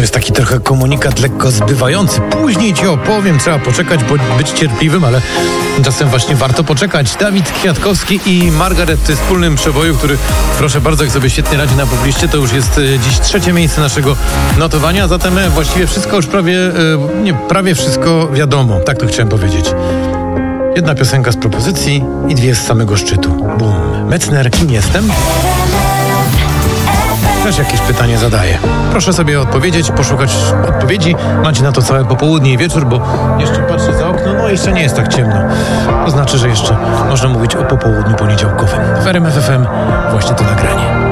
jest taki trochę komunikat lekko zbywający. Później ci opowiem, trzeba poczekać, być cierpliwym, ale czasem właśnie warto poczekać. Dawid Kwiatkowski i Margaret w wspólnym przeboju, który, proszę bardzo, jak sobie świetnie radzi na pobliście, to już jest dziś 3. miejsce naszego notowania, zatem właściwie wszystko już prawie wszystko wiadomo, tak to chciałem powiedzieć. 1 piosenka z propozycji i 2 z samego szczytu. Bum. Metzner, kim jestem? Też jakieś pytanie zadaję. Proszę sobie odpowiedzieć, poszukać odpowiedzi. Macie na to całe popołudnie i wieczór, bo jeszcze patrzę za okno, no jeszcze nie jest tak ciemno. To znaczy, że jeszcze można mówić o popołudniu poniedziałkowym. W RMF FM właśnie to nagranie.